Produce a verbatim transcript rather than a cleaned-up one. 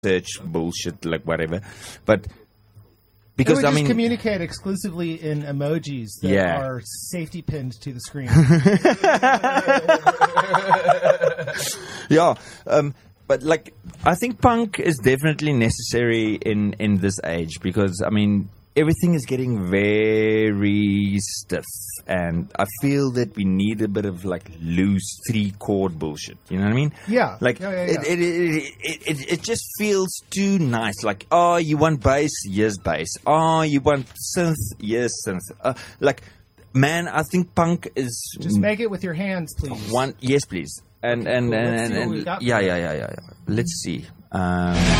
search bullshit, like whatever. But because it would I just mean, communicate exclusively in emojis that Yeah. are safety pinned to the screen. yeah. Um, but like, I think punk is definitely necessary in in this age because I mean, everything is getting very stiff, and I feel that we need a bit of like loose three chord bullshit. You know what I mean? Yeah. Like Yeah, yeah, yeah. It, it, it, it it it just feels too nice. Like, oh, you want bass? Yes, bass. Oh, you want synth? Yes, synth. Uh, like, man, I think punk is Just make it with your hands, please. one. Yes, please. And and cool. and, Let's and, see what and we got yeah, for yeah, yeah, yeah, yeah. Let's see. Um,